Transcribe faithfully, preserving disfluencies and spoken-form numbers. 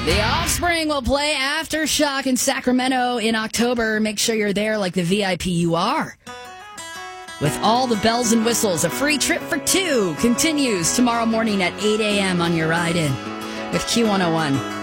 The Offspring will play Aftershock in Sacramento in October. Make sure you're there like the V I P you are. With all the bells and whistles, a free trip for two continues tomorrow morning at eight a.m. on your ride in with Q one oh one.